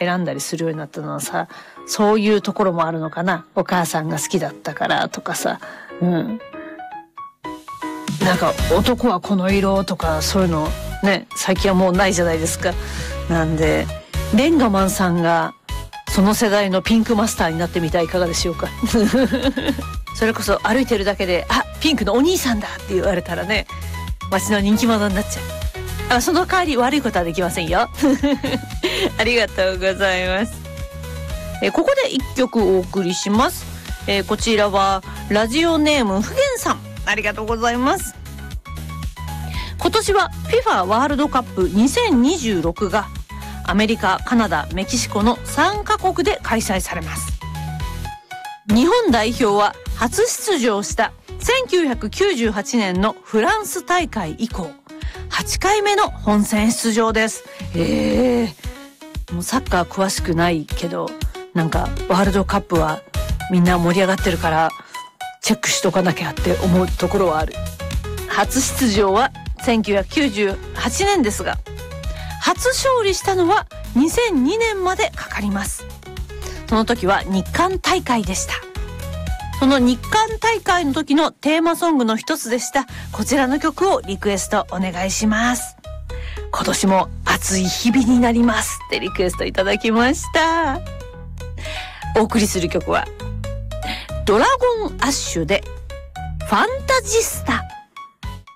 選んだりするようになったのはさ、そういうところもあるのかな。お母さんが好きだったからとかさ、なんか男はこの色とかそういうのね、最近はもうないじゃないですか。なんでレンガマンさんがその世代のピンクマスターになってみてはいかがでしょうか。それこそ歩いてるだけで、あ、ピンクのお兄さんだって言われたらね、街の人気者になっちゃう。その代わり悪いことはできませんよ。ありがとうございます。ここで一曲お送りします。こちらはラジオネームふげんさん、ありがとうございます。今年は FIFA ワールドカップ2026がアメリカ、カナダ、メキシコの3カ国で開催されます。日本代表は初出場した1998年のフランス大会以降8回目の本戦出場です。もうサッカー詳しくないけど、なんかワールドカップはみんな盛り上がってるからチェックしとかなきゃって思うところはある。初出場は1998年ですが、初勝利したのは2002年までかかります。その時は日韓大会でした。その日韓大会の時のテーマソングの一つでしたこちらの曲をリクエストお願いします。今年も暑い日々になりますってリクエストいただきました。お送りする曲はドラゴンアッシュでファンタジスタ。